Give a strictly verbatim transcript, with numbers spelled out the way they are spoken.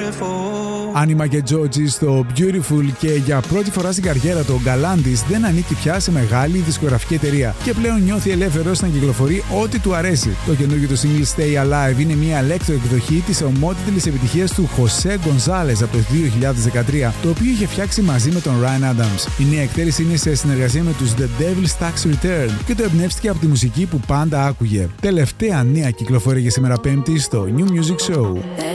Άνιμα και Τζότζι στο Beautiful, και για πρώτη φορά στην καριέρα του ο Γκαλάντης δεν ανήκει πια σε μεγάλη δισκογραφική εταιρεία και πλέον νιώθει ελεύθερος να κυκλοφορεί ό,τι του αρέσει. Το καινούργιο του single Stay Alive είναι μια ηλέκτρο-εκδοχή της ομότιτλης επιτυχίας του José González από το δύο χιλιάδες δεκατρία, το οποίο είχε φτιάξει μαζί με τον Ryan Adams. Η νέα εκτέλεση είναι σε συνεργασία με τους The Devil's Tax Return και το εμπνεύστηκε από τη μουσική που πάντα άκουγε. Τελευταία νέα κυκλοφορία για σήμερα Πέμπτη στο New Music Show.